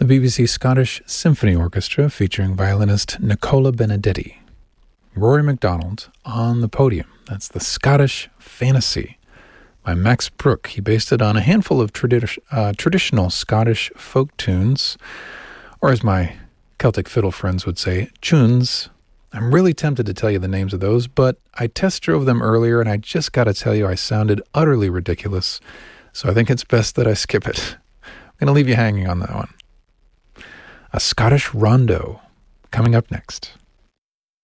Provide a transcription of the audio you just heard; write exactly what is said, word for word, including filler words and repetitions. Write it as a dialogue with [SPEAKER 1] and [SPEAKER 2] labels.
[SPEAKER 1] the B B C Scottish Symphony Orchestra featuring violinist Nicola Benedetti. Rory MacDonald on the podium. That's the Scottish Fantasy by Max Bruch. He based it on a handful of tradi- uh, traditional Scottish folk tunes, or as my Celtic fiddle friends would say, tunes. I'm really tempted to tell you the names of those, but I test drove them earlier, and I just got to tell you I sounded utterly ridiculous, so I think it's best that I skip it. I'm going to leave you hanging on that one. A Scottish Rondo coming up next.